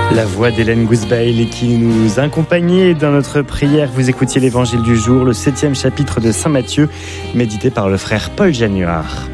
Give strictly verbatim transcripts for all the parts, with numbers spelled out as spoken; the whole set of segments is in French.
La voix d'Hélène Gousbail qui nous accompagnait dans notre prière. Vous écoutiez l'évangile du jour, le septième chapitre de Saint Matthieu, médité par le frère Paul Januard.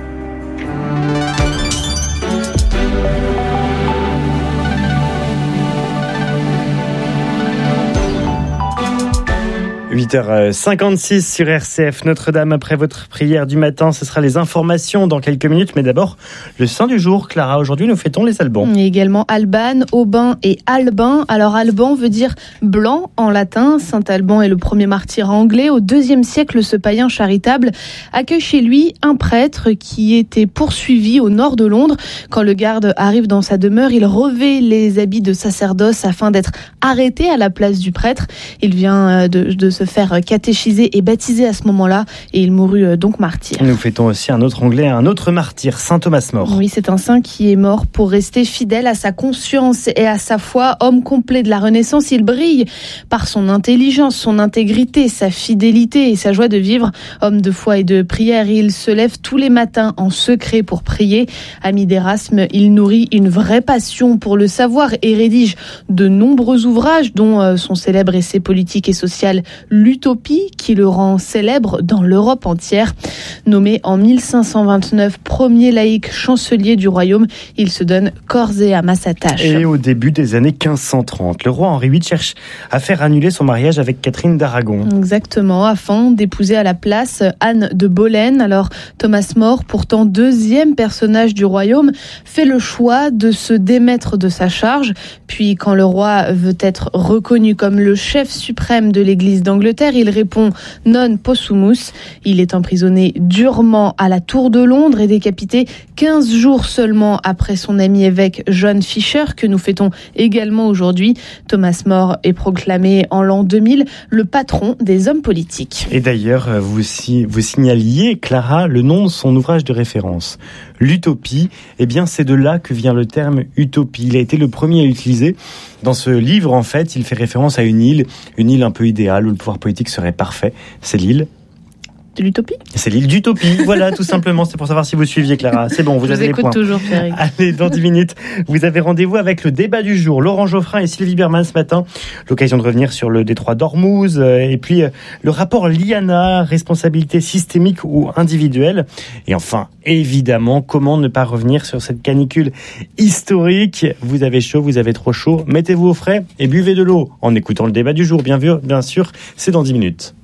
huit heures cinquante-six sur R C F Notre-Dame. Après votre prière du matin, ce sera les informations dans quelques minutes. Mais d'abord, le saint du jour. Clara, aujourd'hui, nous fêtons les Albans. Et également Alban, Aubin et Albin. Alors, Alban veut dire blanc en latin. Saint Alban est le premier martyr anglais. Au deuxième siècle, ce païen charitable accueille chez lui un prêtre qui était poursuivi au nord de Londres. Quand le garde arrive dans sa demeure, il revêt les habits de sacerdoce afin d'être arrêté à la place du prêtre. Il vient de, de se faire catéchiser et baptiser à ce moment-là et il mourut donc martyr. Nous fêtons aussi un autre anglais, un autre martyr, saint Thomas More. Oui, c'est un saint qui est mort pour rester fidèle à sa conscience et à sa foi. Homme complet de la Renaissance, il brille par son intelligence, son intégrité, sa fidélité et sa joie de vivre. Homme de foi et de prière, il se lève tous les matins en secret pour prier. Ami d'Erasme, il nourrit une vraie passion pour le savoir et rédige de nombreux ouvrages dont son célèbre essai politique et social L'Utopie, qui le rend célèbre dans l'Europe entière. Nommé en mille cinq cent vingt-neuf premier laïc chancelier du royaume, il se donne corps et âme à sa tâche. Et au début des années quinze cent trente, le roi Henri huit cherche à faire annuler son mariage avec Catherine d'Aragon. Exactement, afin d'épouser à la place Anne de Boleyn. Alors Thomas More, pourtant deuxième personnage du royaume, fait le choix de se démettre de sa charge. Puis quand le roi veut être reconnu comme le chef suprême de l'Église d'Angleterre, il répond non possumus. Il est emprisonné durement à la Tour de Londres et décapité quinze jours seulement après son ami évêque John Fisher, que nous fêtons également aujourd'hui. Thomas More est proclamé en l'an deux mille le patron des hommes politiques. Et d'ailleurs, vous, vous signaliez, Clara, le nom de son ouvrage de référence. L'Utopie, eh bien c'est de là que vient le terme utopie. Il a été le premier à l'utiliser. Dans ce livre, en fait, il fait référence à une île, une île un peu idéale où le pouvoir politique serait parfait. C'est l'île de l'utopie. C'est l'île d'Utopie, voilà, tout simplement. C'est pour savoir si vous suiviez, Clara. C'est bon, vous Je avez vous les points. toujours, Pierre. Allez, dans dix minutes, vous avez rendez-vous avec le débat du jour. Laurent Geoffrin et Sylvie Berman ce matin. L'occasion de revenir sur le détroit d'Ormuz et puis le rapport Liana, responsabilité systémique ou individuelle. Et enfin, évidemment, comment ne pas revenir sur cette canicule historique. Vous avez chaud, vous avez trop chaud. Mettez-vous au frais et buvez de l'eau en écoutant le débat du jour. Bien sûr, bien sûr, c'est dans dix minutes.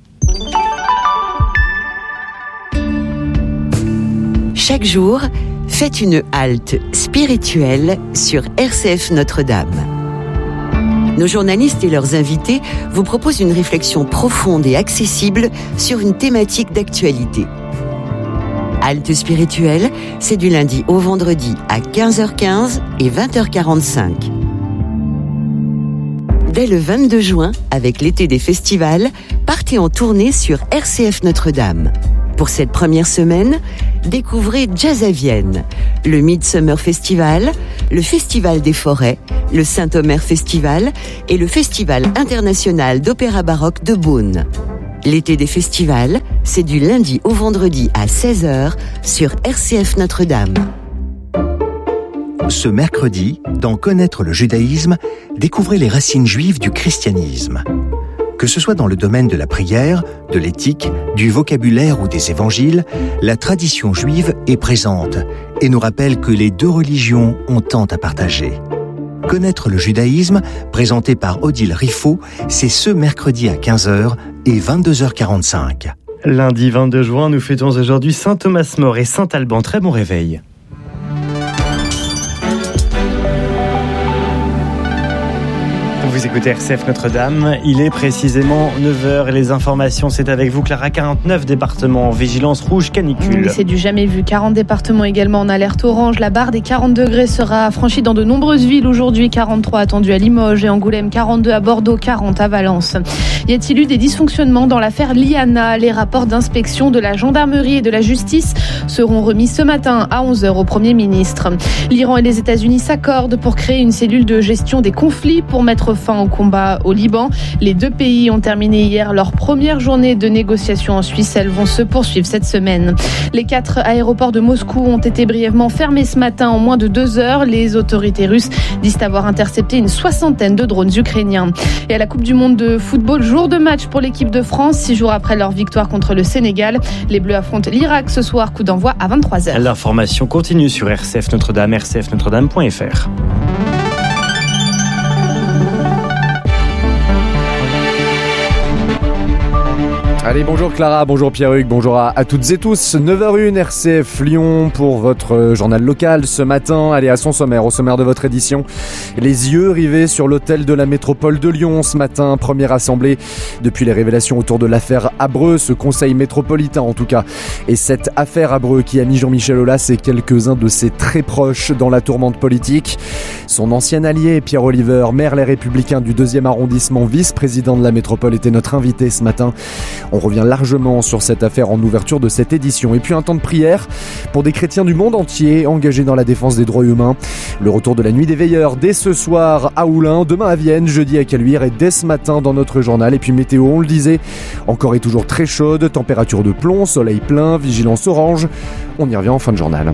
Chaque jour, faites une halte spirituelle sur R C F Notre-Dame. Nos journalistes et leurs invités vous proposent une réflexion profonde et accessible sur une thématique d'actualité. Halte spirituelle, c'est du lundi au vendredi à quinze heures quinze et vingt heures quarante-cinq. Dès le vingt-deux juin, avec l'été des festivals, partez en tournée sur R C F Notre-Dame. Pour cette première semaine, découvrez Jazz à Vienne, le Midsummer Festival, le Festival des Forêts, le Saint-Omer Festival et le Festival international d'opéra baroque de Beaune. L'été des festivals, c'est du lundi au vendredi à seize heures sur R C F Notre-Dame. Ce mercredi, dans Connaître le judaïsme, découvrez les racines juives du christianisme. Que ce soit dans le domaine de la prière, de l'éthique, du vocabulaire ou des évangiles, la tradition juive est présente et nous rappelle que les deux religions ont tant à partager. Connaître le judaïsme, présenté par Odile Riffaut, c'est ce mercredi à quinze heures et vingt-deux heures quarante-cinq. Lundi vingt-deux juin, nous fêtons aujourd'hui saint Thomas More et saint Alban. Très bon réveil. Vous écoutez R C F Notre-Dame, il est précisément neuf heures et les informations, c'est avec vous Clara. Quarante-neuf départements en vigilance rouge canicule. Oui, c'est du jamais vu. quarante départements également en alerte orange. La barre des quarante degrés sera franchie dans de nombreuses villes aujourd'hui. quarante-trois attendus à Limoges et Angoulême, quarante-deux à Bordeaux, quarante à Valence. Y a-t-il eu des dysfonctionnements dans l'affaire Liana? Les rapports d'inspection de la gendarmerie et de la justice seront remis ce matin à onze heures au Premier ministre. L'Iran et les États-Unis s'accordent pour créer une cellule de gestion des conflits pour mettre fin au combat au Liban. Les deux pays ont terminé hier leur première journée de négociations en Suisse. Elles vont se poursuivre cette semaine. Les quatre aéroports de Moscou ont été brièvement fermés ce matin en moins de deux heures. Les autorités russes disent avoir intercepté une soixantaine de drones ukrainiens. Et à la Coupe du Monde de football, jour de match pour l'équipe de France. Six jours après leur victoire contre le Sénégal, les Bleus affrontent l'Irak ce soir. Coup d'envoi à vingt-trois heures. L'information continue sur R C F Notre-Dame, r c f notre dame point f r. Allez, bonjour Clara, bonjour Pierruc, bonjour à, à toutes et tous. neuf heures une, R C F Lyon pour votre journal local ce matin. Allez, à son sommaire, au sommaire de votre édition. Les yeux rivés sur l'hôtel de la métropole de Lyon ce matin. Première assemblée depuis les révélations autour de l'affaire Abreu, ce conseil métropolitain en tout cas. Et cette affaire Abreu qui a mis Jean-Michel Aulas et quelques-uns de ses très proches dans la tourmente politique. Son ancien allié, Pierre Oliver, maire Les Républicains du deuxième arrondissement, vice-président de la métropole, était notre invité ce matin. On revient largement sur cette affaire en ouverture de cette édition. Et puis un temps de prière pour des chrétiens du monde entier engagés dans la défense des droits humains. Le retour de la nuit des veilleurs dès ce soir à Oulin, demain à Vienne, jeudi à Caluire et dès ce matin dans notre journal. Et puis météo, on le disait, encore et toujours très chaude, température de plomb, soleil plein, vigilance orange. On y revient en fin de journal.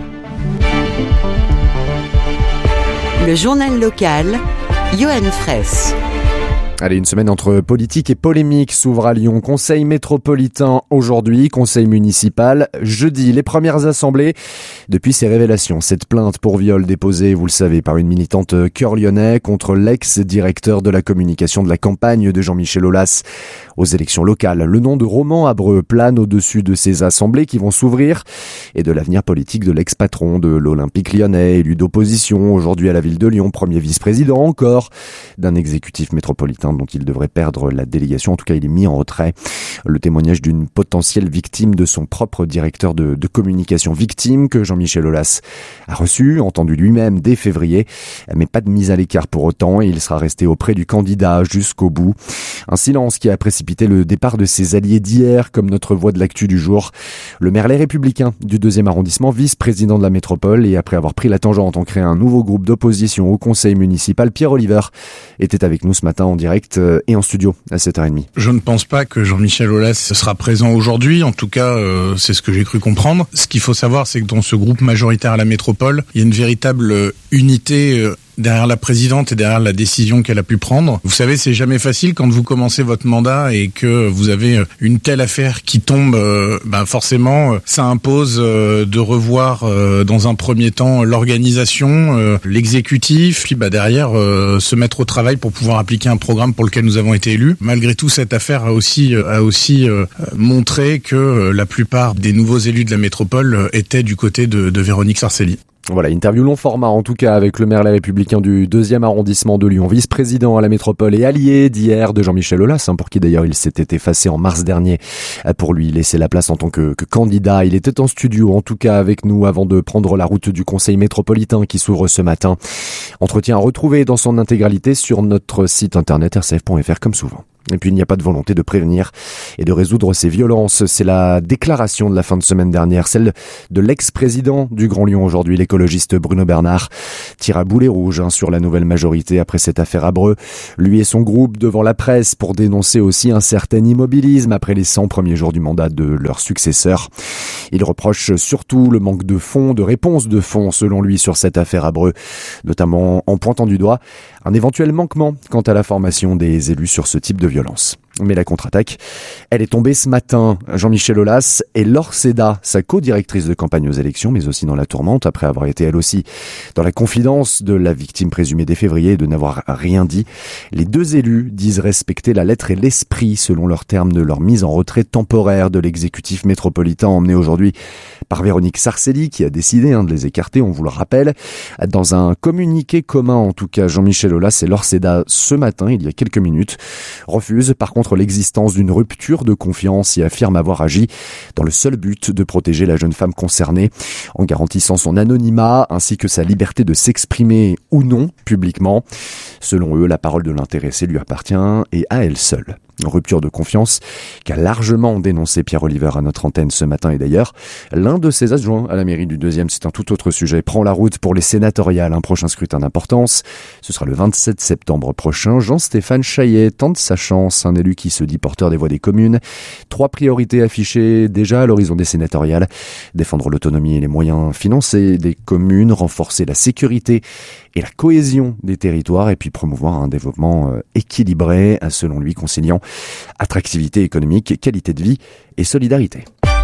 Le journal local, Johan Fraisse. Allez, une semaine entre politique et polémique s'ouvre à Lyon. Conseil métropolitain aujourd'hui, conseil municipal jeudi. Les premières assemblées depuis ces révélations. Cette plainte pour viol déposée, vous le savez, par une militante Cœur Lyonnais contre l'ex-directeur de la communication de la campagne de Jean-Michel Aulas aux élections locales. Le nom de Roman Abreu plane au-dessus de ces assemblées qui vont s'ouvrir et de l'avenir politique de l'ex-patron de l'Olympique lyonnais, élu d'opposition aujourd'hui à la ville de Lyon, premier vice-président encore d'un exécutif métropolitain dont il devrait perdre la délégation. En tout cas, il est mis en retrait. Le témoignage d'une potentielle victime de son propre directeur de, de communication. Victime que Jean-Michel Aulas a reçu, entendu lui-même dès février, mais pas de mise à l'écart pour autant. Et il sera resté auprès du candidat jusqu'au bout. Un silence qui a précipité le départ de ses alliés d'hier, comme notre voix de l'actu du jour. Le maire Les Républicains du deuxième arrondissement, vice-président de la métropole, et après avoir pris la tangente en créant un nouveau groupe d'opposition au conseil municipal, Pierre Oliver était avec nous ce matin en direct et en studio à sept heures trente. Je ne pense pas que Jean-Michel Aulas sera présent aujourd'hui. En tout cas, euh, c'est ce que j'ai cru comprendre. Ce qu'il faut savoir, c'est que dans ce groupe majoritaire à la métropole, il y a une véritable unité euh, derrière la présidente et derrière la décision qu'elle a pu prendre. Vous savez, c'est jamais facile quand vous commencez votre mandat et que vous avez une telle affaire qui tombe, euh, ben forcément, ça impose euh, de revoir euh, dans un premier temps l'organisation, euh, l'exécutif, puis bah, derrière euh, se mettre au travail pour pouvoir appliquer un programme pour lequel nous avons été élus. Malgré tout, cette affaire a aussi, a aussi euh, montré que euh, la plupart des nouveaux élus de la métropole euh, étaient du côté de, de Véronique Sarcelli. Voilà, interview long format en tout cas avec le maire Les Républicains du deuxième arrondissement de Lyon, vice-président à la métropole et allié d'hier de Jean-Michel Aulas, hein, pour qui d'ailleurs il s'était effacé en mars dernier pour lui laisser la place en tant que, que candidat. Il était en studio en tout cas avec nous avant de prendre la route du conseil métropolitain qui s'ouvre ce matin. Entretien à retrouver dans son intégralité sur notre site internet r c f point f r comme souvent. Et puis il n'y a pas de volonté de prévenir et de résoudre ces violences. C'est la déclaration de la fin de semaine dernière, celle de l'ex-président du Grand Lyon aujourd'hui, l'écologiste Bruno Bernard, tire à boulet rouge hein, sur la nouvelle majorité après cette affaire Abreu. Lui et son groupe devant la presse pour dénoncer aussi un certain immobilisme après les cent premiers jours du mandat de leur successeur. Il reproche surtout le manque de fonds, de réponse de fonds selon lui sur cette affaire Abreu, notamment en pointant du doigt un éventuel manquement quant à la formation des élus sur ce type de violence. Mais la contre-attaque, elle est tombée ce matin. Jean-Michel Aulas et Laure Seda, sa co-directrice de campagne aux élections, mais aussi dans la tourmente, après avoir été elle aussi dans la confidence de la victime présumée dès février et de n'avoir rien dit. Les deux élus disent respecter la lettre et l'esprit, selon leurs termes, de leur mise en retrait temporaire de l'exécutif métropolitain emmené aujourd'hui par Véronique Sarcelli, qui a décidé hein, de les écarter, on vous le rappelle. Dans un communiqué commun, en tout cas, Jean-Michel Aulas et Laure Seda, ce matin, il y a quelques minutes, refusent par contre l'existence d'une rupture de confiance et affirme avoir agi dans le seul but de protéger la jeune femme concernée en garantissant son anonymat ainsi que sa liberté de s'exprimer ou non publiquement. Selon eux, la parole de l'intéressé lui appartient et à elle seule. Rupture de confiance qu'a largement dénoncé Pierre Oliver à notre antenne ce matin. Et d'ailleurs, l'un de ses adjoints à la mairie du deuxième, c'est un tout autre sujet, prend la route pour les sénatoriales. Un prochain scrutin d'importance. Ce sera le vingt-sept septembre prochain. Jean-Stéphane Chaillet tente sa chance, un élu qui se dit porteur des voix des communes. Trois priorités affichées déjà à l'horizon des sénatoriales. Défendre l'autonomie et les moyens financiers des communes, renforcer la sécurité et la cohésion des territoires et puis promouvoir un développement équilibré, selon lui conciliant attractivité économique, qualité de vie et solidarité.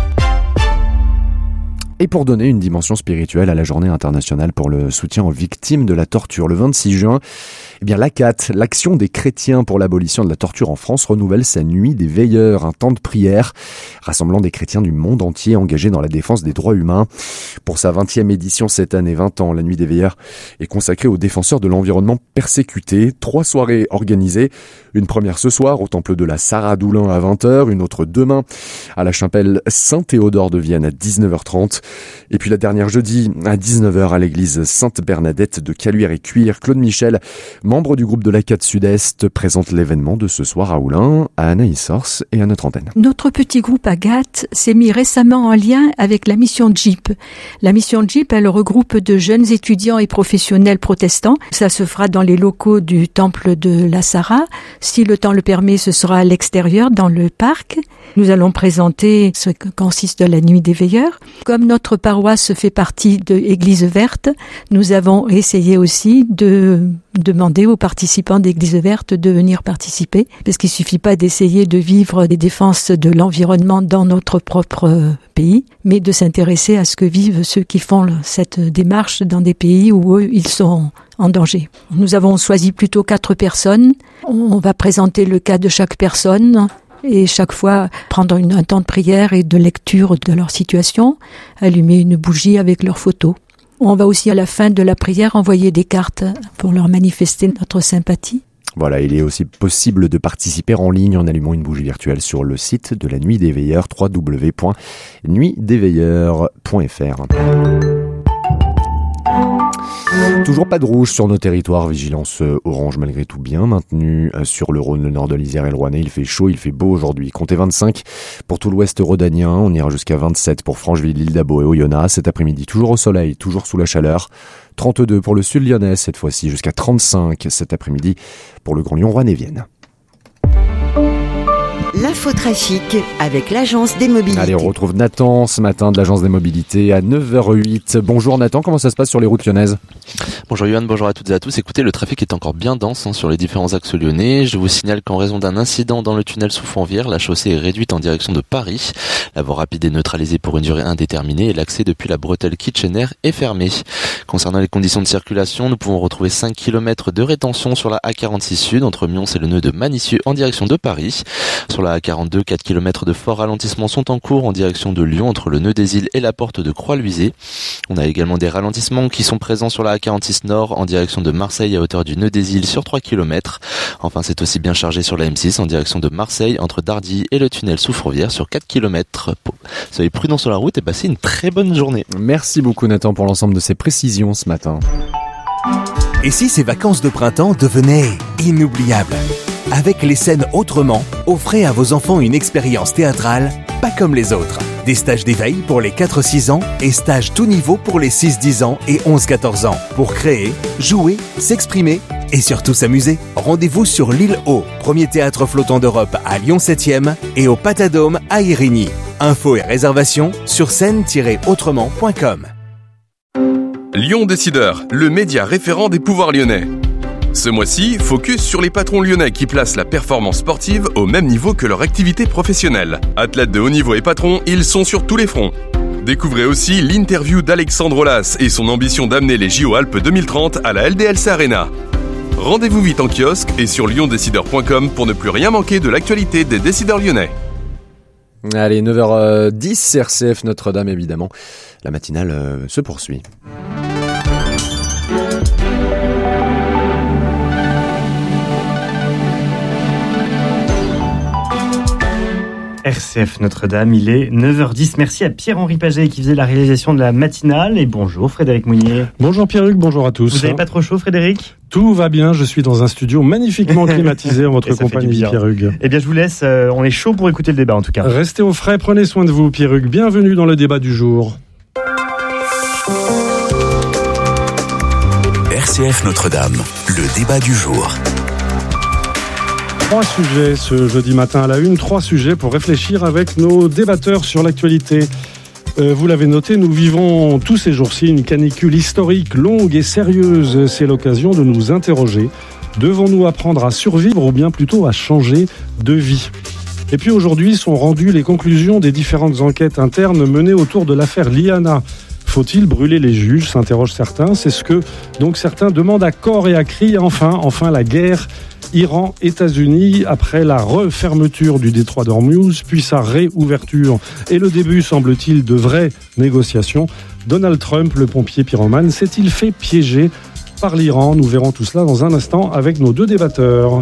Et pour donner une dimension spirituelle à la journée internationale pour le soutien aux victimes de la torture, le vingt-six juin, eh bien l'A C A T, l'Action des chrétiens pour l'abolition de la torture en France, renouvelle sa nuit des veilleurs, un temps de prière rassemblant des chrétiens du monde entier engagés dans la défense des droits humains. Pour sa vingtième édition cette année, vingt ans, la nuit des veilleurs est consacrée aux défenseurs de l'environnement persécuté. Trois soirées organisées, une première ce soir au temple de la Sarah-Doulin à vingt heures, une autre demain à la chapelle Saint-Théodore de Vienne à dix-neuf heures trente. Et puis la dernière jeudi à dix-neuf heures à l'église Sainte-Bernadette de Caluire et Cuire. Claude Michel, membre du groupe de l'A C A T Sud-Est, présente l'événement de ce soir à Oulin, à Anaïs Sors et à notre antenne. Notre petit groupe A G A T s'est mis récemment en lien avec la mission J I P. La mission J I P, elle regroupe de jeunes étudiants et professionnels protestants. Ça se fera dans les locaux du temple de la Sarah. Si le temps le permet, ce sera à l'extérieur, dans le parc. Nous allons présenter ce que consiste la nuit des veilleurs. Comme notre paroisse fait partie de Église Verte, nous avons essayé aussi de demander aux participants d'Église Verte de venir participer, parce qu'il suffit pas d'essayer de vivre des défenses de l'environnement dans notre propre pays, mais de s'intéresser à ce que vivent ceux qui font cette démarche dans des pays où eux, ils sont en danger. Nous avons choisi plutôt quatre personnes. On va présenter le cas de chaque personne et chaque fois prendre une, un temps de prière et de lecture de leur situation, allumer une bougie avec leurs photos. On va aussi à la fin de la prière envoyer des cartes pour leur manifester notre sympathie. Voilà, il est aussi possible de participer en ligne en allumant une bougie virtuelle sur le site de la Nuit des Veilleurs, w w w point nuit des veilleurs point f r. Toujours pas de rouge sur nos territoires, vigilance orange malgré tout bien maintenue sur le Rhône, le nord de l'Isère et le Rouennais. Il fait chaud, il fait beau aujourd'hui. Comptez vingt-cinq pour tout l'ouest rhodanien, on ira jusqu'à vingt-sept pour Francheville, l'île d'Abo et Oyonnax. Cet après-midi, toujours au soleil, toujours sous la chaleur. trente-deux pour le sud lyonnais, cette fois-ci jusqu'à trente-cinq cet après-midi pour le Grand Lyon Rouennais-Vienne. L'infotrafic avec l'Agence des Mobilités. Allez, on retrouve Nathan ce matin de l'Agence des Mobilités à neuf heures huit. Bonjour Nathan, comment ça se passe sur les routes lyonnaises ? Bonjour Yohan, bonjour à toutes et à tous. Écoutez, le trafic est encore bien dense hein, sur les différents axes lyonnais. Je vous signale qu'en raison d'un incident dans le tunnel sous Fontvire, la chaussée est réduite en direction de Paris. La voie rapide est neutralisée pour une durée indéterminée et l'accès depuis la bretelle Kitchener est fermé. Concernant les conditions de circulation, nous pouvons retrouver cinq kilomètres de rétention sur la A quarante-six Sud entre Mions et le nœud de Manissieux en direction de Paris. Sur la A quarante-deux, quatre kilomètres de fort ralentissement sont en cours en direction de Lyon entre le nœud des Îles et la porte de Croix-Luisée. On a également des ralentissements qui sont présents sur la A quarante-six Nord en direction de Marseille à hauteur du nœud des Îles sur trois kilomètres. Enfin, c'est aussi bien chargé sur la M six en direction de Marseille entre Dardilly et le tunnel sous Fourvière sur quatre kilomètres. Soyez prudents sur la route et passez une très bonne journée. Merci beaucoup Nathan pour l'ensemble de ces précisions ce matin. Et si ces vacances de printemps devenaient inoubliables ? Avec les scènes autrement, offrez à vos enfants une expérience théâtrale pas comme les autres. Des stages d'éveil pour les quatre six ans et stages tout niveau pour les six dix ans et onze quatorze ans. Pour créer, jouer, s'exprimer et surtout s'amuser. Rendez-vous sur l'île Haut, premier théâtre flottant d'Europe à Lyon septième et au Patadome à Irigny. Infos et réservations sur scène tiret autrement point com. Lyon Décideur, le média référent des pouvoirs lyonnais. Ce mois-ci, focus sur les patrons lyonnais qui placent la performance sportive au même niveau que leur activité professionnelle. Athlètes de haut niveau et patrons, ils sont sur tous les fronts. Découvrez aussi l'interview d'Alexandre Olas et son ambition d'amener les J O Alpes deux mille trente à la L D L C Arena. Rendez-vous vite en kiosque et sur lyon décideur point com pour ne plus rien manquer de l'actualité des décideurs lyonnais. Allez, neuf heures dix, R C F Notre-Dame évidemment. La matinale euh, se poursuit. R R C F Notre-Dame, il est neuf heures dix. Merci à Pierre-Henri Paget qui faisait la réalisation de la matinale. Et bonjour Frédéric Mounier. Bonjour Pierruc, bonjour à tous. Vous n'avez pas trop chaud Frédéric ? Tout va bien, je suis dans un studio magnifiquement climatisé en votre compagnie Pierruc. Eh bien je vous laisse, euh, on est chaud pour écouter le débat en tout cas. Restez au frais, prenez soin de vous Pierruc. Bienvenue dans le débat du jour. R C F Notre-Dame, le débat du jour. Trois sujets ce jeudi matin à la une, trois sujets pour réfléchir avec nos débatteurs sur l'actualité. Euh, vous l'avez noté, nous vivons tous ces jours-ci une canicule historique, longue et sérieuse. C'est l'occasion de nous interroger. Devons-nous apprendre à survivre ou bien plutôt à changer de vie ? Et puis aujourd'hui sont rendues les conclusions des différentes enquêtes internes menées autour de l'affaire Liana. Faut-il brûler les juges, s'interrogent certains. C'est ce que donc certains demandent à corps et à cri. Enfin, enfin la guerre Iran-États-Unis après la refermeture du détroit d'Ormuz, puis sa réouverture et le début, semble-t-il, de vraies négociations. Donald Trump, le pompier pyromane, s'est-il fait piéger par l'Iran ? Nous verrons tout cela dans un instant avec nos deux débatteurs.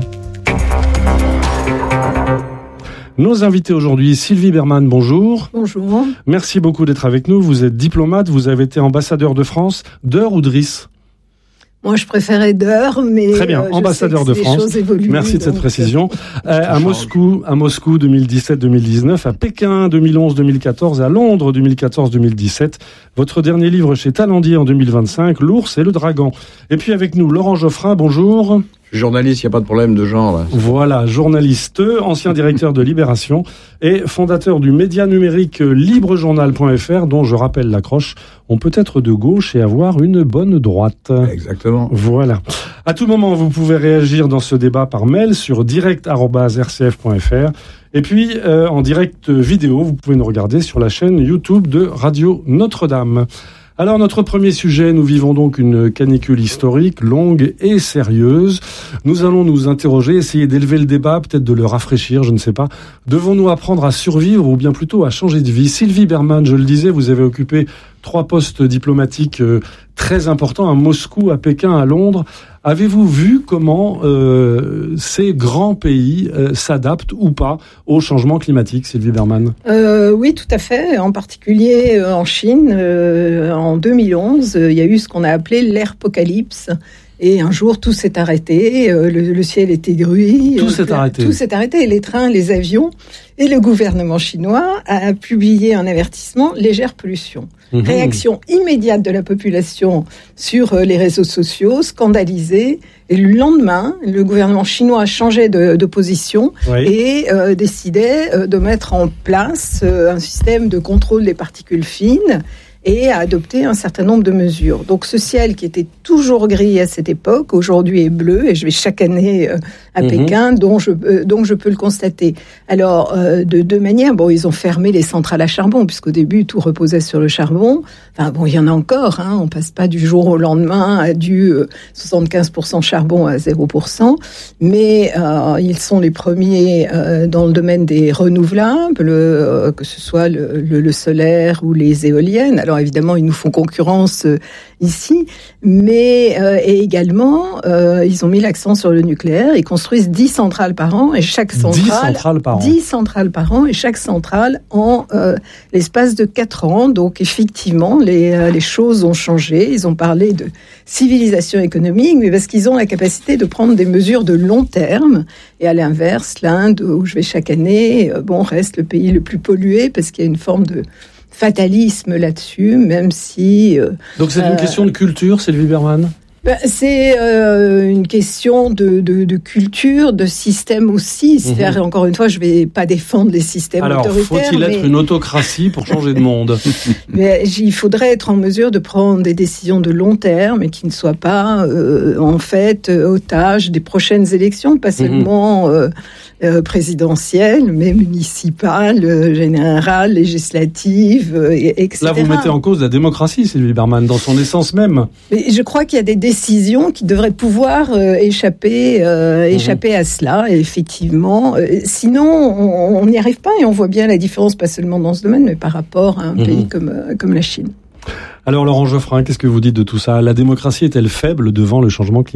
Nos invités aujourd'hui, Sylvie Berman, bonjour. Bonjour. Merci beaucoup d'être avec nous. Vous êtes diplomate, vous avez été ambassadeur de France, d'Eur ou d'Ris ? Moi, je préférais d'Eur, mais très bien, euh, ambassadeur de France. Évoluent, merci de cette précision. Euh, à Moscou, à Moscou deux mille dix-sept deux mille dix-neuf, à Pékin deux mille onze deux mille quatorze, à Londres deux mille quatorze deux mille dix-sept. Votre dernier livre chez Talendier en deux mille vingt-cinq, L'ours et le dragon. Et puis avec nous, Laurent Geoffrin, bonjour. Je suis journaliste, il n'y a pas de problème de genre. Là. Voilà, journaliste, ancien directeur de Libération et fondateur du média numérique librejournal point f r, dont je rappelle l'accroche, on peut être de gauche et avoir une bonne droite. Exactement. Voilà. À tout moment, vous pouvez réagir dans ce débat par mail sur direct arobase r c f point f r. Et puis, euh, en direct vidéo, vous pouvez nous regarder sur la chaîne YouTube de Radio Notre-Dame. Alors, notre premier sujet, nous vivons donc une canicule historique, longue et sérieuse. Nous allons nous interroger, essayer d'élever le débat, peut-être de le rafraîchir, je ne sais pas. Devons-nous apprendre à survivre ou bien plutôt à changer de vie ? Sylvie Berman, je le disais, vous avez occupé trois postes diplomatiques euh, très importants, à Moscou, à Pékin, à Londres. Avez-vous vu comment euh, ces grands pays euh, s'adaptent ou pas au changement climatique, Sylvie Berman ? euh, Oui, tout à fait. En particulier euh, en Chine, euh, en deux mille onze, euh, il y a eu ce qu'on a appelé l'Airpocalypse. Et un jour, tout s'est arrêté, euh, le, le ciel était gris. Tout euh, s'est arrêté. Tout s'est arrêté, les trains, les avions. Et le gouvernement chinois a publié un avertissement, légère pollution. Mmh. Réaction immédiate de la population sur euh, les réseaux sociaux, scandalisée. Et le lendemain, le gouvernement chinois a changé de, de position oui. et euh, décidait euh, de mettre en place euh, un système de contrôle des particules fines et a adopté un certain nombre de mesures. Donc ce ciel qui était toujours gris à cette époque, aujourd'hui est bleu, et je vais chaque année euh, à mmh. Pékin, dont je, euh, donc je peux le constater. Alors, euh, de deux manières, bon, ils ont fermé les centrales à charbon, puisqu'au début, tout reposait sur le charbon. Enfin bon, il y en a encore, hein, on passe pas du jour au lendemain à du euh, soixante-quinze pour cent charbon à zéro pour cent, mais euh, ils sont les premiers euh, dans le domaine des renouvelables, euh, que ce soit le, le, le solaire ou les éoliennes. Alors, Alors évidemment, ils nous font concurrence euh, ici, mais euh, et également, euh, ils ont mis l'accent sur le nucléaire. Ils construisent dix centrales par an et chaque centrale, dix centrales par an. dix centrales par an et chaque centrale en euh, l'espace de quatre ans. Donc effectivement, les euh, les choses ont changé. Ils ont parlé de civilisation économique, mais parce qu'ils ont la capacité de prendre des mesures de long terme. Et à l'inverse, l'Inde, où je vais chaque année, euh, bon, reste le pays le plus pollué parce qu'il y a une forme de fatalisme là-dessus, même si... Euh, Donc c'est une euh, question de culture, Sylvie Berman ? Ben, c'est euh, une question de, de, de culture, de système aussi. C'est-à-dire, mmh. encore une fois, je ne vais pas défendre les systèmes Alors, autoritaires. Alors, faut-il mais... être une autocratie pour changer de monde ? mais il faudrait être en mesure de prendre des décisions de long terme et qui ne soient pas, euh, en fait, otages des prochaines élections, pas seulement... Mmh. Euh, Euh, présidentielle, mais municipale, euh, générale, législative, euh, et cetera. Là, vous mettez en cause la démocratie, Sylvie Berman, dans son essence même. Mais je crois qu'il y a des décisions qui devraient pouvoir euh, échapper, euh, mmh. échapper à cela, et effectivement. Euh, sinon, on n'y arrive pas, et on voit bien la différence, pas seulement dans ce domaine, mais par rapport à un mmh. pays comme, euh, comme la Chine. Alors, Laurent Geoffrin, qu'est-ce que vous dites de tout ça ? La démocratie est-elle faible devant le changement climatique ?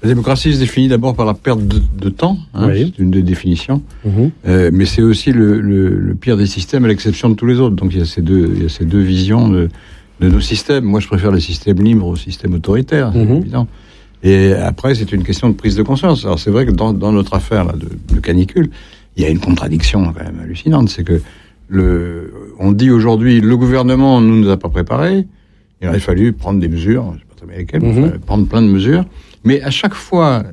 La démocratie se définit d'abord par la perte de, de temps, hein, oui. c'est une des définitions, mmh. euh, mais c'est aussi le, le, le pire des systèmes à l'exception de tous les autres. Donc il y a ces deux, il y a ces deux visions de, de nos systèmes. Moi je préfère les systèmes libres aux systèmes autoritaires, c'est mmh. évident. Et après c'est une question de prise de conscience. Alors c'est vrai que dans, dans notre affaire là, de, de canicule, il y a une contradiction quand même hallucinante, c'est que le, on dit aujourd'hui le gouvernement ne nous a pas préparés, il aurait fallu prendre des mesures, je ne sais pas très bien lesquelles, mmh. mais prendre plein de mesures. Mais à chaque fois,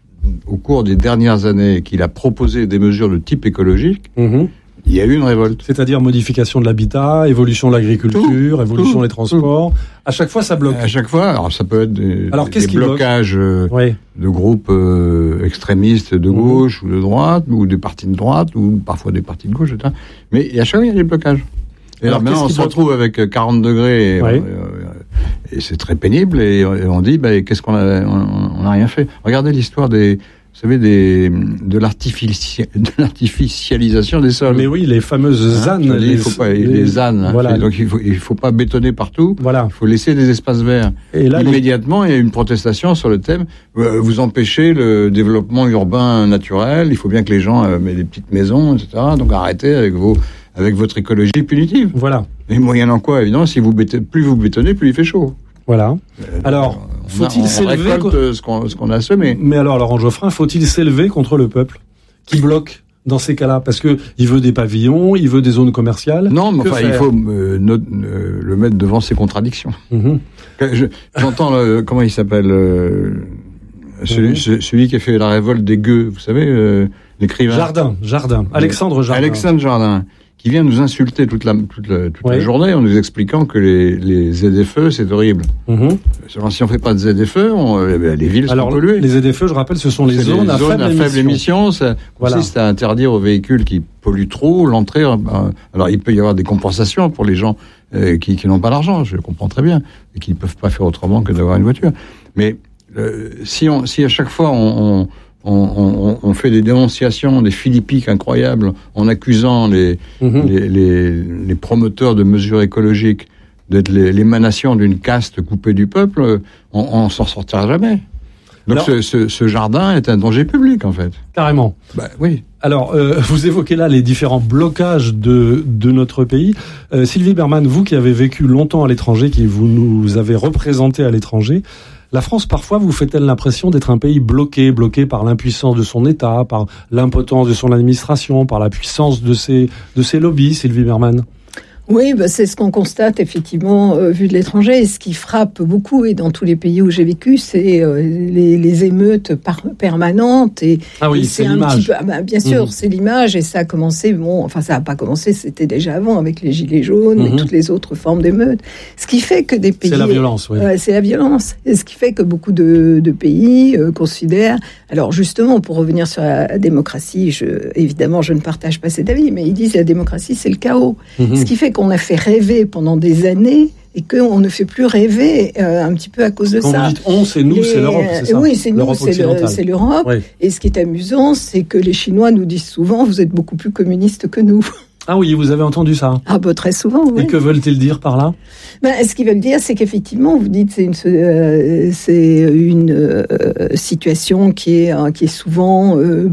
au cours des dernières années, qu'il a proposé des mesures de type écologique, mmh. il y a eu une révolte. C'est-à-dire modification de l'habitat, évolution de l'agriculture, tout, évolution tout, des transports. Tout. À chaque fois, ça bloque. À chaque fois, alors ça peut être des, alors, des blocages euh, oui. de groupes euh, extrémistes de gauche mmh. ou de droite, ou des partis de droite, ou parfois des partis de gauche, et cetera. Mais à chaque fois, il y a des blocages. Et alors, alors maintenant, on se retrouve avec quarante degrés, et, oui. et, et c'est très pénible, et on dit, bah, qu'est-ce qu'on a, on n'a rien fait. Regardez l'histoire des, vous savez, des, de, l'artifici- de l'artificialisation des sols. Mais oui, les fameuses ZAN. Hein, les, il faut pas, les, les ZAN. Voilà. Hein, donc il faut, il faut pas bétonner partout. Voilà. Il faut laisser des espaces verts. Et là, immédiatement, les... il y a une protestation sur le thème. Euh, vous empêchez le développement urbain naturel. Il faut bien que les gens euh, mettent des petites maisons, et cetera. Donc arrêtez avec vos, avec votre écologie punitive. Voilà. Et moyennant quoi, évidemment, si vous bétonnez, plus vous bétonnez, plus il fait chaud. Voilà. Euh, alors, faut-il on s'élever récolte co- ce qu'on, ce qu'on a semé. Mais alors, Laurent Geoffrin, faut-il s'élever contre le peuple qui bloque dans ces cas-là? Parce que il veut des pavillons, il veut des zones commerciales. Non, mais que enfin, faire? il faut euh, no- euh, le mettre devant ses contradictions. Mm-hmm. Je, j'entends, le, comment il s'appelle euh, celui, mm-hmm. celui qui a fait la révolte des gueux, vous savez, euh, l'écrivain. Jardin, Jardin. Alexandre Jardin. Alexandre Jardin. Qui vient nous insulter toute la toute la, toute oui. la journée en nous expliquant que les, les Z F E c'est horrible. Mm-hmm. Si on fait pas de Z F E, on, eh bien, les villes Alors, sont polluées. Les Z F E, je rappelle, ce sont les c'est zones, à, zones faible à faible émission. émission. Ça voilà. consiste à interdire aux véhicules qui polluent trop l'entrée. Alors il peut y avoir des compensations pour les gens euh, qui, qui n'ont pas d'argent, je le comprends très bien, et qui ne peuvent pas faire autrement que d'avoir une voiture. Mais euh, si, on, si à chaque fois on, on On, on, on fait des dénonciations, des philippiques incroyables, en accusant les, mmh. les, les, les promoteurs de mesures écologiques d'être les, l'émanation d'une caste coupée du peuple, on, on s'en sortira jamais. Donc Alors, ce, ce, ce jardin est un danger public, en fait. Carrément. Bah, oui. Alors, euh, vous évoquez là les différents blocages de, de notre pays. Euh, Sylvie Berman, vous qui avez vécu longtemps à l'étranger, qui vous nous avez représenté à l'étranger, la France, parfois, vous fait-elle l'impression d'être un pays bloqué, bloqué par l'impuissance de son État, par l'impotence de son administration, par la puissance de ses, de ses lobbies, Sylvie Berman? Oui, bah c'est ce qu'on constate effectivement euh, vu de l'étranger. Et ce qui frappe beaucoup, et dans tous les pays où j'ai vécu, c'est euh, les, les émeutes par, permanentes. Et, ah oui, et c'est, c'est l'image. Un petit peu, ah bah, bien sûr, mmh. c'est l'image. Et ça a commencé, bon, enfin ça n'a pas commencé, c'était déjà avant avec les Gilets jaunes mmh. et toutes les autres formes d'émeutes. Ce qui fait que des pays... C'est la violence, oui. Euh, c'est la violence. Et ce qui fait que beaucoup de, de pays euh, considèrent... Alors justement, pour revenir sur la démocratie, je, évidemment, je ne partage pas cet avis, mais ils disent que la démocratie, c'est le chaos. Mmh. Ce qui fait qu'on a fait rêver pendant des années et qu'on ne fait plus rêver euh, un petit peu à cause de Quand ça. Quand vous dites on, c'est nous, les... c'est l'Europe, c'est ça? Oui, c'est l'Europe nous, c'est, le, c'est l'Europe. Oui. Et ce qui est amusant, c'est que les Chinois nous disent souvent, vous êtes beaucoup plus communistes que nous. Ah oui, vous avez entendu ça? Ah bah très souvent, oui. Et que veulent-ils dire par là? Ben, ce qu'ils veulent dire, c'est qu'effectivement, vous dites, c'est une, euh, c'est une euh, situation qui est, euh, qui est souvent euh,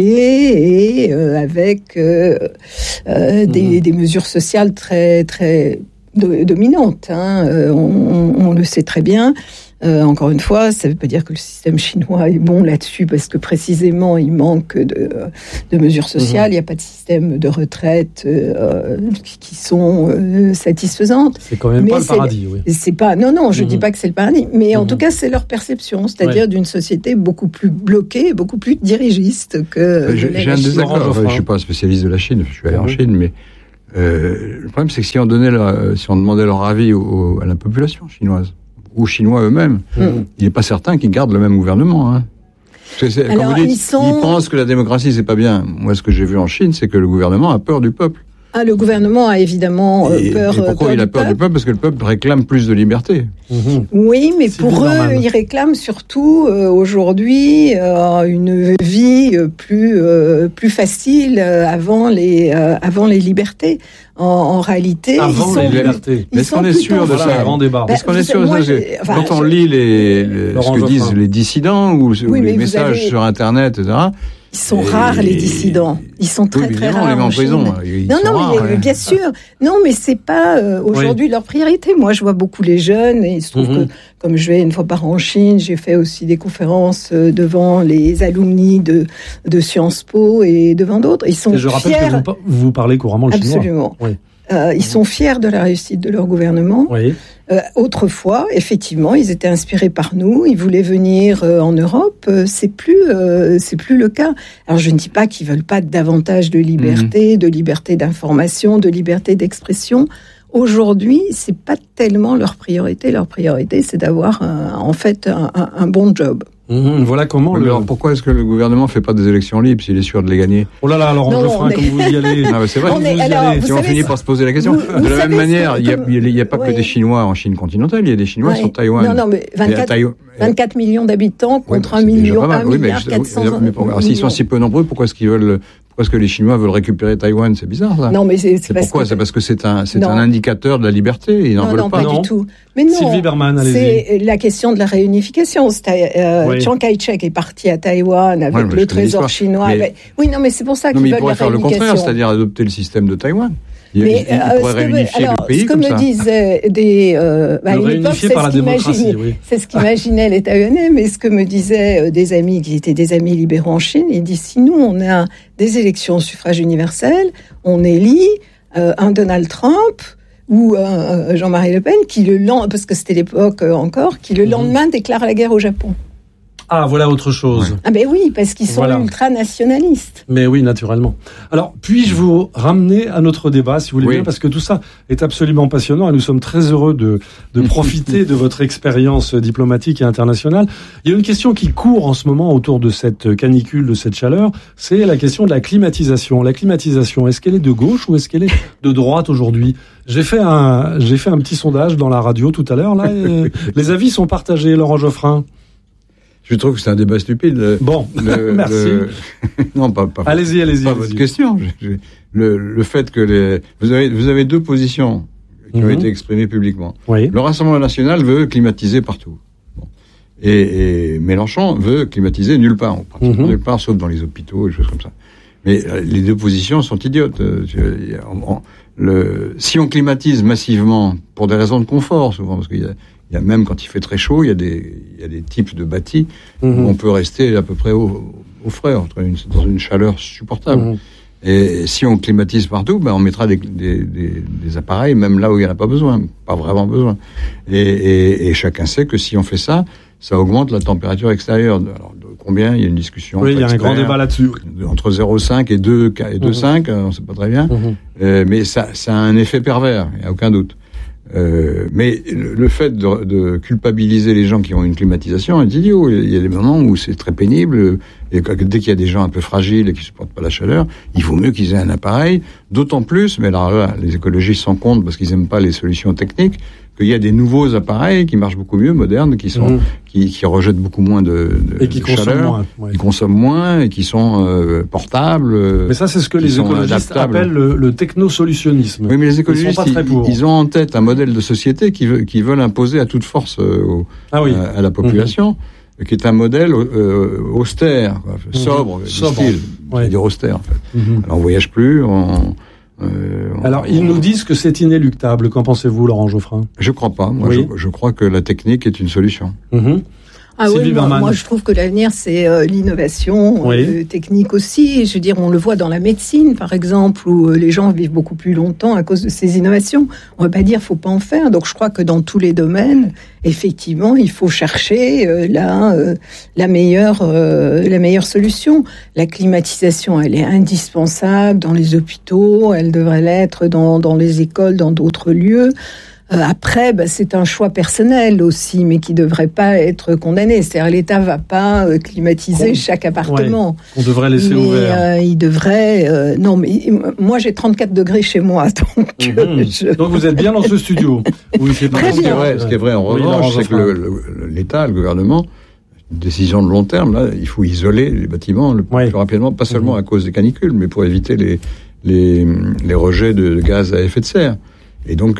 bloquée et euh, avec euh, euh, des, mmh. des mesures sociales très, très do- dominantes. Hein. Euh, on, on le sait très bien. Euh, encore une fois, ça ne veut pas dire que le système chinois est bon là-dessus, parce que précisément, il manque de, de mesures sociales. Mmh. Il n'y a pas de système de retraite euh, qui sont euh, satisfaisantes. C'est quand même mais pas le paradis, oui. C'est pas, non, non, je ne mmh. dis pas que c'est le paradis, mais mmh. en tout cas, c'est leur perception, c'est-à-dire ouais. d'une société beaucoup plus bloquée, beaucoup plus dirigiste que... J'ai, j'ai un désaccord. Enfin, je ne suis pas spécialiste de la Chine, je suis allé mmh. en Chine, mais euh, le problème, c'est que si on, donnait leur, si on demandait leur avis au, à la population chinoise, ou chinois eux-mêmes, mmh. il n'est pas certain qu'ils gardent le même gouvernement. Hein. C'est, c'est, Alors, comme vous dites, ils, sont... ils pensent que la démocratie, c'est pas bien. Moi, ce que j'ai vu en Chine, c'est que le gouvernement a peur du peuple. Ah, le gouvernement a évidemment euh, et, peur. Et pourquoi peur il a du peur peuple. du peuple? Parce que le peuple réclame plus de liberté. Mmh. Oui, mais Sylvie pour Berman. eux, ils réclament surtout euh, aujourd'hui euh, une vie plus euh, plus facile euh, avant les euh, avant les libertés. En, en réalité, Avant ils sont les plus- libertés. ils Est-ce sont qu'on est plutôt sûr de fiers. ça? Grand débat. Ben, Est-ce qu'on est vous sûr de savez, ça moi, j'ai- enfin, Quand on je- lit les, les- Laurent ce que Geoffrin. disent les dissidents ou, ou Oui, mais les vous messages avez- sur Internet, et cetera. Ils sont Et- rares, les dissidents. Ils sont très, Oui, très évidemment, rares. on les met en Chine. prison. Ils non, sont non, rares, mais ouais. bien sûr. Non, mais c'est pas euh, aujourd'hui leur priorité. Moi, je vois beaucoup les jeunes et il se trouve Mhm. que, comme je vais une fois par an en Chine, j'ai fait aussi des conférences euh, devant les alumni de, de Sciences Po et devant d'autres. Ils sont Et je rappelle fiers. que vous, pa- vous parlez couramment le chinois. Absolument. Oui. Euh, ils sont fiers de la réussite de leur gouvernement. Oui. Euh, autrefois, effectivement, ils étaient inspirés par nous. Ils voulaient venir euh, en Europe. Euh, c'est plus, euh, c'est plus le cas. Alors, je ne dis pas qu'ils veulent pas davantage de liberté, de liberté d'information, de liberté d'expression. Aujourd'hui, c'est pas tellement leur priorité. Leur priorité, c'est d'avoir un- en fait un, un- un bon job. Mmh, voilà comment Oui, le... mais alors pourquoi est-ce que le gouvernement fait pas des élections libres s'il est sûr de les gagner? Oh là là, Laurent Non, Geoffrin, on est- comme vous y allez. Ah, bah, c'est vrai. On est- Vous y alors, allez. vous Si on savez, finit par se poser la question. vous- vous de la savez même ce manière, que- il n'y a, comme- il y a pas Ouais. que des Chinois en Chine continentale, il y a des Chinois Ouais. sur Taïwan. Non, non, mais Et à vingt-quatre, Taïwan- vingt-quatre millions d'habitants Ouais, contre bah, un c'est déjà million, pas mal. un Oui, mais milliard je- quatre cents mais pour- alors, s'ils sont si peu nombreux, pourquoi est-ce qu'ils veulent, pourquoi est-ce que les Chinois veulent récupérer Taïwan? C'est bizarre, ça. Non, mais c'est, c'est C'est parce pourquoi? que... C'est parce que c'est un, c'est Non. un indicateur de la liberté. Ils n'en Non, veulent non, pas. pas Non. du tout. Mais non, Sylvie Berman, allez-y. c'est la question de la réunification. C'est, euh, Oui. Chiang Kai-shek est parti à Taïwan avec Ouais, mais je le connais trésor l'histoire. chinois. Mais- avec- Oui, non, mais c'est pour ça Non, qu'ils mais ils veulent pourraient la faire le contraire, réunification. c'est-à-dire adopter le système de Taïwan. Ils, Mais ils- ils euh, pourraient ce que me- réunifier alors, le pays ce que comme me ça. disaient des, euh, bah, à Le une époque, réunifier c'est par ce la démocratie, qu'imaginaient- oui. c'est ce qu'imaginaient les Taïwanais, mais ce que me disaient euh, des amis qui étaient des amis libéraux en Chine, ils disent si nous on a des élections au suffrage universel, on élit euh, un Donald Trump ou un Jean-Marie Le Pen qui le lendemain, parce que c'était l'époque euh, encore, qui le lendemain déclare la guerre au Japon. Ah, voilà autre chose. Ah ben oui, parce qu'ils sont Voilà. ultra-nationalistes. Mais oui, naturellement. Alors, puis-je vous ramener à notre débat, si vous voulez Oui. bien, parce que tout ça est absolument passionnant et nous sommes très heureux de, de profiter de votre expérience diplomatique et internationale. Il y a une question qui court en ce moment autour de cette canicule, de cette chaleur, c'est la question de la climatisation. La climatisation, est-ce qu'elle est de gauche ou est-ce qu'elle est de droite aujourd'hui? J'ai fait un, j'ai fait un petit sondage dans la radio tout à l'heure, là, et les avis sont partagés, Laurent Geoffrin. Je trouve que c'est un débat stupide. Bon, Le- merci. le- Non, pas, pas, Allez-y, allez-y. pas allez-y. votre question. Je- je- Le, le fait que les, vous avez, vous avez deux positions qui ont Mhm. été exprimées publiquement. Oui. Le Rassemblement national veut climatiser partout. Bon. Et, et Mélenchon veut climatiser nulle part, pratiquement Mhm. nulle part, sauf dans les hôpitaux et des choses comme ça. Mais euh, les deux positions sont idiotes. Euh, je- on- on- le, si on climatise massivement pour des raisons de confort, souvent, parce qu'il y a, il y a même quand il fait très chaud, il y a des, il y a des types de bâtis Mhm. où on peut rester à peu près au, au frais, entre une- dans une chaleur supportable. Mhm. Et si on climatise partout, ben on mettra des, des, des, des appareils même là où il n'y en a pas besoin, pas vraiment besoin. Et, et, et chacun sait que si on fait ça, ça augmente la température extérieure. Alors, de combien? Il y a une discussion. Oui, il y a un grand experts, débat là-dessus. entre zéro virgule cinq et deux et deux virgule cinq, on ne sait pas très bien. Mhm. Euh, mais ça, ça a un effet pervers, il n'y a aucun doute. Euh, mais le, le fait de, de culpabiliser les gens qui ont une climatisation est idiot. Il y a des moments où c'est très pénible, et que, dès qu'il y a des gens un peu fragiles et qui supportent pas la chaleur, il vaut mieux qu'ils aient un appareil. D'autant plus, mais alors là, les écologistes s'en comptent parce qu'ils n'aiment pas les solutions techniques, qu'il y a des nouveaux appareils qui marchent beaucoup mieux, modernes, qui sont, Mhm. qui, qui rejettent beaucoup moins de, de, Et qui de consomment chaleur, moins. Ouais. qui consomment moins et qui sont euh, portables. Mais ça, c'est ce que qui les sont écologistes adaptables. appellent le, le technosolutionnisme. Oui, mais les Ils écologistes, sont pas très ils, pour. ils ont en tête un modèle de société qui, veut, qui veulent imposer à toute force euh, au, Ah oui. à, à la population, qui est un modèle euh, austère, quoi, sobre, Mhm. du Sobre. style, Ouais. c'est-à-dire austère en fait. Mhm. Alors on voyage plus, on... euh, on- Alors, ils nous disent que c'est inéluctable. Qu'en pensez-vous, Laurent Geoffrin? Je crois pas. Moi, Oui. je, je crois que la technique est une solution. Mhm. Ah Sylvie oui, moi, Berman. moi je trouve que l'avenir c'est euh, l'innovation Oui. euh, technique aussi. Je veux dire, on le voit dans la médecine par exemple, où euh, les gens vivent beaucoup plus longtemps à cause de ces innovations. On ne va pas dire faut pas en faire. Donc je crois que dans tous les domaines, effectivement, il faut chercher euh, la euh, la meilleure euh, la meilleure solution. La climatisation, elle est indispensable dans les hôpitaux. Elle devrait l'être dans dans les écoles, dans d'autres lieux. Euh, après, bah, c'est un choix personnel aussi, mais qui ne devrait pas être condamné. C'est-à-dire l'État ne va pas euh, climatiser on, chaque appartement. Ouais, on devrait laisser mais, ouvert. Euh, il devrait... Euh, non, mais moi, j'ai trente-quatre degrés chez moi. Donc, mmh. euh, je... donc vous êtes bien dans ce studio. Oui, c'est pas ce, qui est vrai, ce qui est vrai en revanche, oui, c'est que le, le, l'État, le gouvernement, une décision de long terme, là, il faut isoler les bâtiments le ouais. plus rapidement, pas seulement mmh. à cause des canicules, mais pour éviter les, les, les rejets de gaz à effet de serre. Et donc,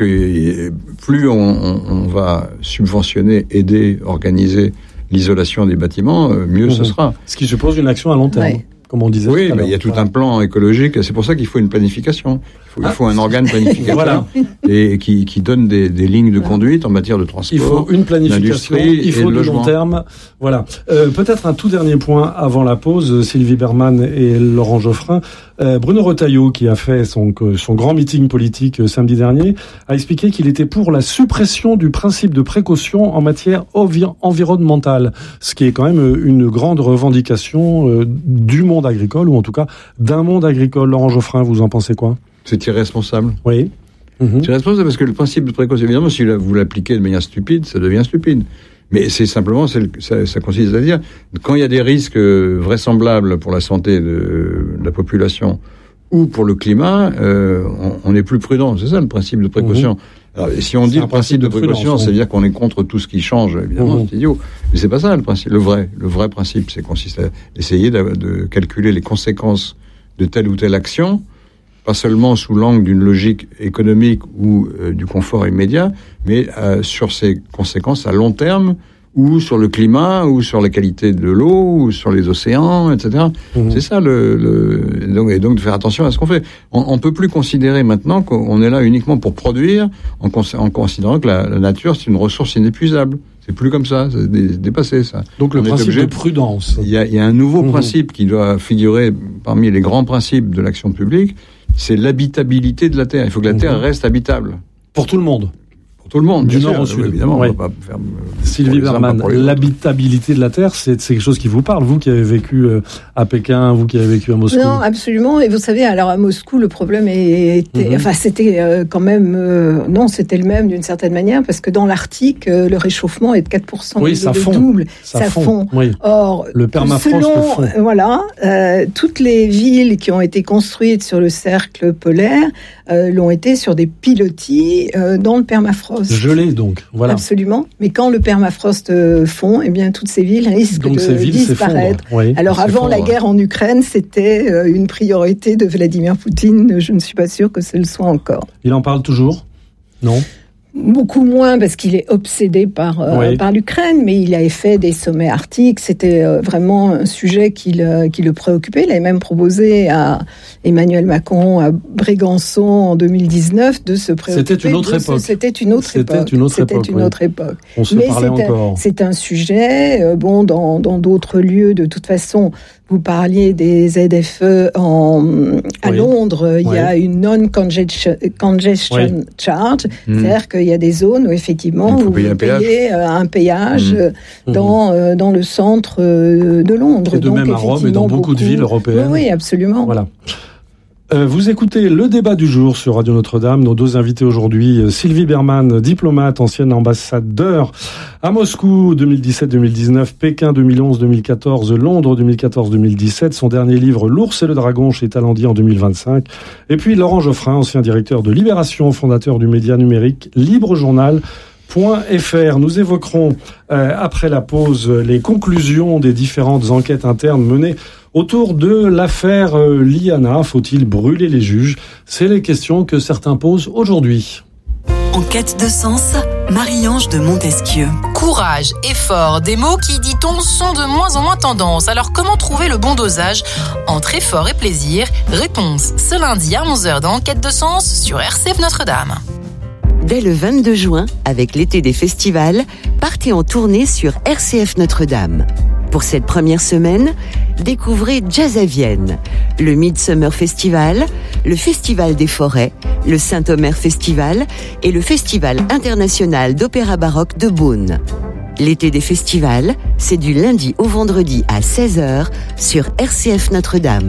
plus on, on, on va subventionner, aider, organiser l'isolation des bâtiments, mieux mmh. ce sera. Ce qui suppose une action à long terme. Ouais. Comme on disait. Oui, mais il y a tout un plan écologique. C'est pour ça qu'il faut une planification. Il faut, ah. il faut un organe planificateur voilà. et qui, qui donne des, des lignes de conduite en matière de transport. Il faut une planification. Il faut du long terme. Voilà. Euh, peut-être un tout dernier point avant la pause. Sylvie Bermann et Laurent Geoffrin. Euh, Bruno Retailleau, qui a fait son, son grand meeting politique euh, samedi dernier, a expliqué qu'il était pour la suppression du principe de précaution en matière envi- environnementale, ce qui est quand même une grande revendication euh, du monde agricole, ou en tout cas d'un monde agricole. Laurent Geoffrin, vous en pensez quoi ? C'est irresponsable. Oui. Mmh. C'est irresponsable parce que le principe de précaution, évidemment, si vous l'appliquez de manière stupide, ça devient stupide. Mais c'est simplement, c'est le, ça, ça consiste à dire, quand il y a des risques vraisemblables pour la santé de, de la population ou pour le climat, euh, on, on est plus prudent. C'est ça le principe de précaution. Mmh. Alors, si on c'est dit le principe de, de précaution, c'est dire qu'on est contre tout ce qui change, évidemment, mmh. c'est idiot. Mais c'est pas ça le principe. Le vrai, le vrai principe, c'est consiste à essayer de, de calculer les conséquences de telle ou telle action, pas seulement sous l'angle d'une logique économique ou euh, du confort immédiat, mais euh, sur ses conséquences à long terme, ou sur le climat, ou sur la qualité de l'eau, ou sur les océans, et cetera. Mmh. C'est ça le, le donc, et donc de faire attention à ce qu'on fait. On, on peut plus considérer maintenant qu'on est là uniquement pour produire, en, cons- en considérant que la, la nature c'est une ressource inépuisable. C'est plus comme ça, c'est dépassé ça. Donc le on principe de prudence. Il y a, il y a un nouveau mmh. principe qui doit figurer parmi les grands principes de l'action publique. C'est l'habitabilité de la Terre. Il faut que la Terre mmh. reste habitable. Pour tout le monde. Pour tout le monde. Du nord au sud. Évidemment, ouais. on va pas faire. Sylvie Bermann, l'habitabilité de la Terre, c'est, c'est quelque chose qui vous parle, vous qui avez vécu à Pékin, vous qui avez vécu à Moscou. Non, absolument. Et vous savez, alors à Moscou, le problème était, mmh. enfin, c'était euh, quand même, euh, non, c'était le même d'une certaine manière, parce que dans l'Arctique, euh, le réchauffement est de quatre pour cent. Oui, ça fond. Double. Ça, ça fond. fond. Oui. Or, le permafrost selon, fond. Euh, voilà, euh, toutes les villes qui ont été construites sur le cercle polaire euh, l'ont été sur des pilotis euh, dans le permafrost. Gelé donc. Voilà. Absolument. Mais quand le permafrost euh, fond, eh bien toutes ces villes risquent donc, de ces villes disparaître. Oui, alors avant la guerre en Ukraine, c'était euh, une priorité de Vladimir Poutine. Je ne suis pas sûre que ce le soit encore. Il en parle toujours ? Non ? Beaucoup moins parce qu'il est obsédé par, euh, oui. par l'Ukraine, mais il avait fait des sommets arctiques. C'était euh, vraiment un sujet qui le, qui le préoccupait. Il avait même proposé à Emmanuel Macron, à Brégançon en deux mille dix-neuf, de se préoccuper. C'était une autre époque. Ce, c'était une autre c'était époque. Une autre c'était époque, une oui. autre époque. On se mais parlait c'est encore. Un, c'est un sujet, euh, bon, dans, dans d'autres lieux, de toute façon. Vous parliez des Z F E en, à oui. Londres, il oui. y a une non-congestion congestion oui. charge, mmh. c'est-à-dire qu'il y a des zones où effectivement vous payez payez un, un péage mmh. dans, mmh. Euh, dans le centre de Londres. Et de Donc, même à Rome et dans beaucoup, beaucoup de villes européennes. Oui, oui absolument. Voilà. Euh, vous écoutez le débat du jour sur Radio Notre-Dame. Nos deux invités aujourd'hui, Sylvie Bermann, diplomate, ancienne ambassadeur à Moscou deux mille dix-sept deux mille dix-neuf, Pékin deux mille onze deux mille quatorze, Londres deux mille quatorze deux mille dix-sept, son dernier livre L'ours et le dragon chez Talendier en deux mille vingt-cinq. Et puis Laurent Geoffrin, ancien directeur de Libération, fondateur du média numérique Libre Journal. F R. Nous évoquerons euh, après la pause les conclusions des différentes enquêtes internes menées autour de l'affaire euh, Liana. Faut-il brûler les juges ? C'est les questions que certains posent aujourd'hui. En quête de sens, Marie-Ange de Montesquieu. Courage, effort, des mots qui, dit-on, sont de moins en moins tendance. Alors comment trouver le bon dosage entre effort et plaisir ? Réponse ce lundi à onze heures dans Enquête de sens sur R C F Notre-Dame. Dès le vingt-deux juin, avec l'été des festivals, partez en tournée sur R C F Notre-Dame. Pour cette première semaine, découvrez Jazz à Vienne, le Midsummer Festival, le Festival des Forêts, le Saint-Omer Festival et le Festival international d'opéra baroque de Beaune. L'été des festivals, c'est du lundi au vendredi à seize heures sur R C F Notre-Dame.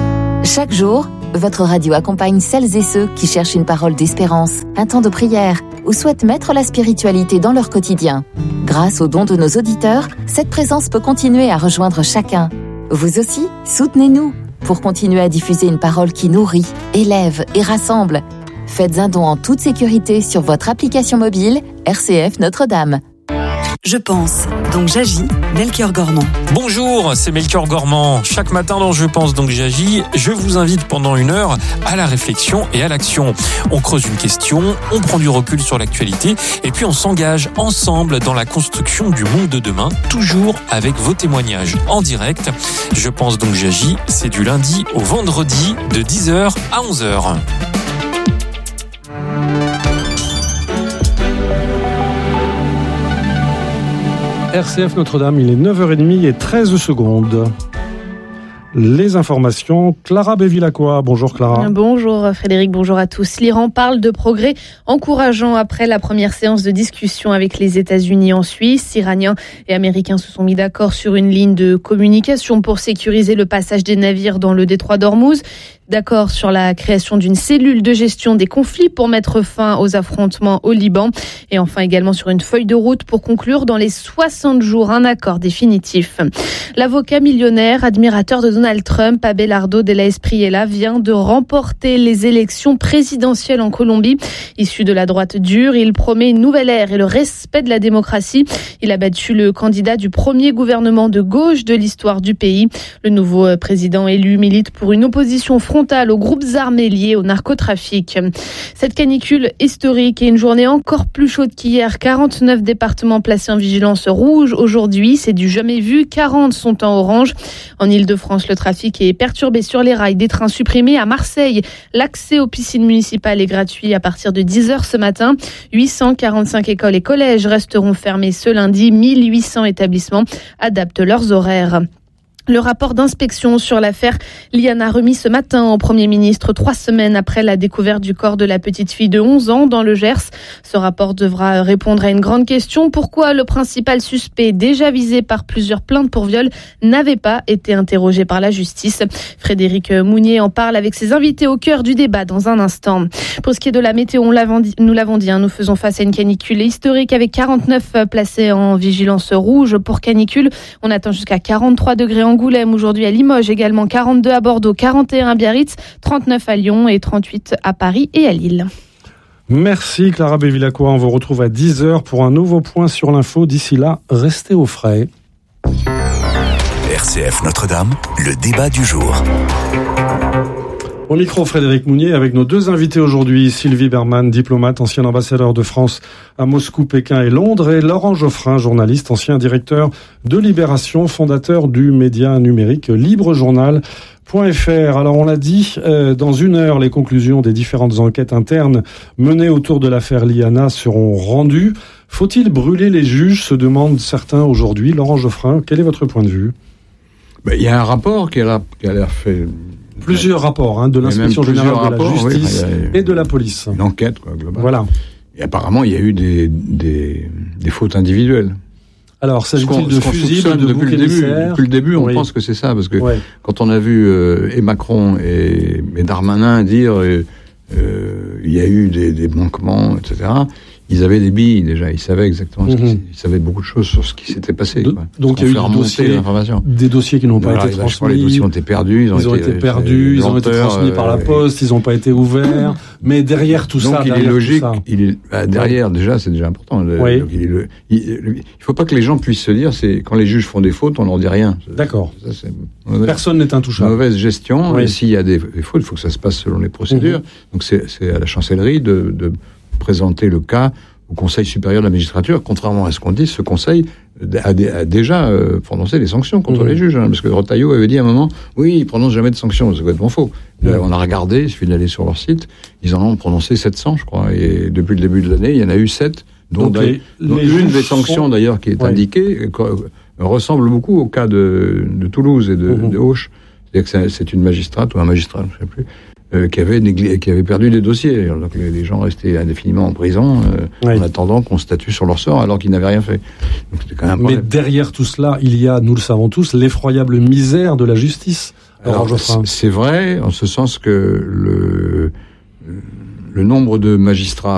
Chaque jour, votre radio accompagne celles et ceux qui cherchent une parole d'espérance, un temps de prière, ou souhaitent mettre la spiritualité dans leur quotidien. Grâce aux dons de nos auditeurs, cette présence peut continuer à rejoindre chacun. Vous aussi, soutenez-nous pour continuer à diffuser une parole qui nourrit, élève et rassemble. Faites un don en toute sécurité sur votre application mobile R C F Notre-Dame. Je pense, donc j'agis, Melchior Gormand. Bonjour, c'est Melchior Gormand. Chaque matin dans Je pense, donc j'agis, je vous invite pendant une heure à la réflexion et à l'action. On creuse une question, on prend du recul sur l'actualité et puis on s'engage ensemble dans la construction du monde de demain, toujours avec vos témoignages en direct. Je pense, donc j'agis, c'est du lundi au vendredi de dix heures à onze heures. R C F Notre-Dame, il est neuf heures trente et treize secondes. Les informations, Clara Bévilacqua. Bonjour Clara. Bonjour Frédéric, bonjour à tous. L'Iran parle de progrès encourageants après la première séance de discussion avec les États-Unis en Suisse. Iraniens et Américains se sont mis d'accord sur une ligne de communication pour sécuriser le passage des navires dans le détroit d'Ormuz. D'accord sur la création d'une cellule de gestion des conflits pour mettre fin aux affrontements au Liban. Et enfin également sur une feuille de route pour conclure dans les soixante jours un accord définitif. L'avocat millionnaire, admirateur de Donald Trump, Abelardo de la Espriella, vient de remporter les élections présidentielles en Colombie. Issu de la droite dure, il promet une nouvelle ère et le respect de la démocratie. Il a battu le candidat du premier gouvernement de gauche de l'histoire du pays. Le nouveau président élu milite pour une opposition frontale aux groupes armés liés au narcotrafic. Cette canicule historique et une journée encore plus chaude qu'hier. quarante-neuf départements placés en vigilance rouge aujourd'hui. C'est du jamais vu. quarante sont en orange. En Ile-de-France, le trafic est perturbé sur les rails. Des trains supprimés à Marseille. L'accès aux piscines municipales est gratuit à partir de dix heures ce matin. huit cent quarante-cinq écoles et collèges resteront fermés ce lundi. mille huit cents établissements adaptent leurs horaires. Le rapport d'inspection sur l'affaire Liana remis ce matin au Premier ministre, trois semaines après la découverte du corps de la petite fille de onze ans dans le Gers. Ce rapport devra répondre à une grande question. Pourquoi le principal suspect, déjà visé par plusieurs plaintes pour viol, n'avait pas été interrogé par la justice? Frédéric Mounier en parle avec ses invités au cœur du débat dans un instant. Pour ce qui est de la météo, on l'avons dit, nous l'avons dit, hein, nous faisons face à une canicule historique avec quarante-neuf placés en vigilance rouge pour canicule. On attend jusqu'à quarante-trois degrés en Angoulême, aujourd'hui à Limoges, également quarante-deux à Bordeaux, quarante et un à Biarritz, trente-neuf à Lyon et trente-huit à Paris et à Lille. Merci Clara Bévilacqua, on vous retrouve à dix heures pour un nouveau point sur l'info. D'ici là, restez au frais. R C F Notre-Dame, le débat du jour. Au micro, Frédéric Mounier, avec nos deux invités aujourd'hui, Sylvie Berman, diplomate, ancien ambassadeur de France à Moscou, Pékin et Londres, et Laurent Geoffrin, journaliste, ancien directeur de Libération, fondateur du média numérique librejournal point f r. Alors on l'a dit, euh, dans une heure, les conclusions des différentes enquêtes internes menées autour de l'affaire Liana seront rendues. Faut-il brûler les juges, se demandent certains aujourd'hui. Laurent Geoffrin, quel est votre point de vue? Ben, il y a un rapport qui a l'air, qui a l'air fait... Plusieurs rapports, hein, de l'inspection générale de la justice oui, et de la police. Une enquête, quoi, globale. Voilà. Et apparemment, il y a eu des, des, des fautes individuelles. Alors, s'agit-il de fusibles, de boucs émissaires? Depuis le début, on oui. pense que c'est ça, parce que ouais. quand on a vu euh, et Macron et, et Darmanin dire euh, euh, il y a eu des, des manquements, et cetera, ils avaient des billes déjà, ils savaient exactement mm-hmm. ce qui, ils savaient beaucoup de choses sur ce qui s'était passé. De, quoi. Donc il y a eu des dossiers, des dossiers qui n'ont pas été transmis. Les dossiers ont été perdus, ils ont, ils ont été, été perdus, ils ont été transmis euh, par la poste, ils n'ont pas été ouverts. Mais derrière tout donc ça, il est logique. Il est bah, derrière déjà, c'est déjà important. Le, oui. donc, il, est le, il, il faut pas que les gens puissent se dire, c'est quand les juges font des fautes, on leur dit rien. D'accord. Ça, c'est mauvaise, Personne n'est intouchable. Mauvaise gestion. Oui. Et s'il y a des, des fautes, il faut que ça se passe selon les procédures. Mm-hmm. Donc c'est, c'est à la chancellerie de, de présenter le cas au Conseil supérieur de la magistrature. Contrairement à ce qu'on dit, ce Conseil a, a déjà euh, prononcé des sanctions contre mmh. les juges. Hein, parce que Retailleau avait dit à un moment, oui, ils prononcent jamais de sanctions. C'est complètement faux. Mmh. Là, on a regardé, il suffit d'aller sur leur site, ils en ont prononcé sept cents, je crois. Et depuis le début de l'année, il y en a eu sept. Dont, Donc, les, dont les une des sanctions, sont... d'ailleurs, qui est ouais. indiquée, ressemble beaucoup au cas de, de Toulouse et de, mmh. de Auch. C'est-à-dire que c'est, c'est une magistrate ou un magistrat, je ne sais plus, Euh, qui avait négli- qui avait perdu des dossiers. Donc les, les gens restaient indéfiniment en prison euh, oui. en attendant qu'on statue sur leur sort alors qu'ils n'avaient rien fait. Donc c'était quand même un Mais derrière tout cela, il y a, nous le savons tous, l'effroyable misère de la justice. Alors, Alors c'est, c'est vrai, en ce sens que le le nombre de magistrats